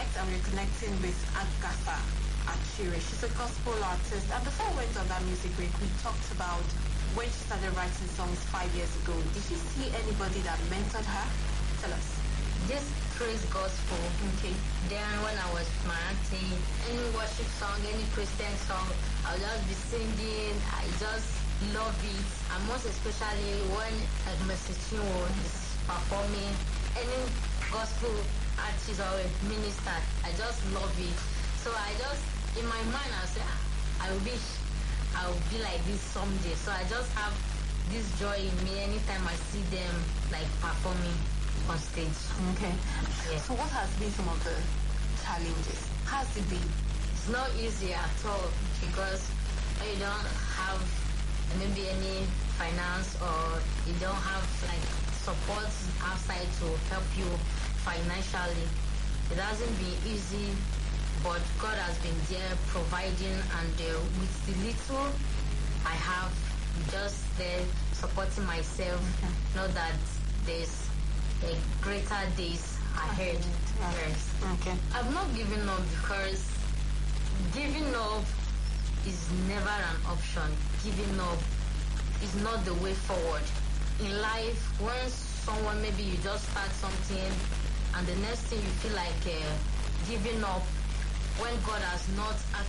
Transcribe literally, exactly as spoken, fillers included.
right, and we're connecting with Agatha Achire. She's a gospel artist. And before we went on that music break, we talked about when she started writing songs five years ago. Did you see anybody that mentored her? Tell us. This praise gospel. Okay. Then when I was my auntie, any worship song, any Christian song, I'll just be singing. I just love it. And most especially when like Mercy Chinwo is performing any gospel artist or a minister, I just love it. So I just, in my mind, I say, I wish I would be like this someday. So I just have this joy in me anytime I see them like performing on stage. Okay. Yeah. So what has been some of the challenges? How's it been? It's not easy at all because you don't have maybe any finance or you don't have like support outside to help you financially. It hasn't been easy, but God has been there providing, and uh, with the little I have, just there supporting myself. Okay. Know that there's a greater days ahead. Okay. Yes. Okay. I've not given up because giving up is never an option. Giving up is not the way forward. In life, when someone, maybe you just start something and the next thing you feel like uh, giving up when God has not